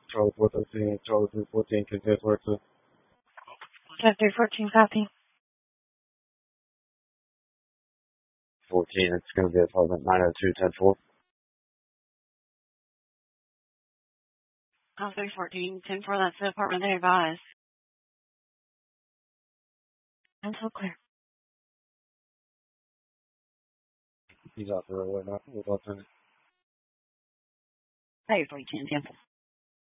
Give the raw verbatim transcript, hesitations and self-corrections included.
Charlie four thirteen, Charlie three fourteen, contest work two. ten three fourteen, copy. fourteen, it's going to be apartment nine oh two, ten four. Oh, three fourteen, ten four, that's the apartment they advised. I'm so clear. He's out the road right now. We'll go to it. Hey, three ten, ten four.